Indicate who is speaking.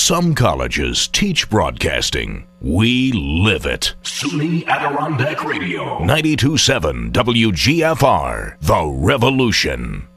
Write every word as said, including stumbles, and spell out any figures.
Speaker 1: Some colleges teach broadcasting. We live it. SUNY Adirondack Radio. ninety-two point seven W G F R, The Revolution.